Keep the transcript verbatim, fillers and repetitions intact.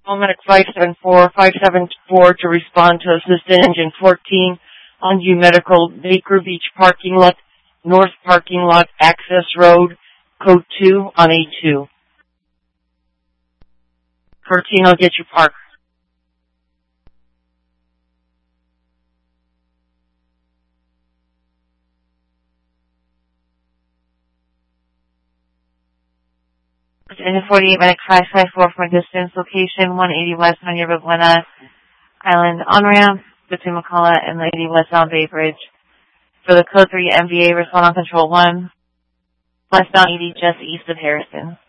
Medic five seven four, five seven four to respond to Assistant Engine fourteen on U Medical, Baker Beach parking lot, North parking lot, access road, code two on A two. fourteen, I'll get you parked. In the forty-eight Medic five five four for distance location one eighty West on your Buena Island on-ramp between McCullough and Lady Westbound Bay Bridge. For the code three M V A, respond on control one, westbound eighty just east of Harrison.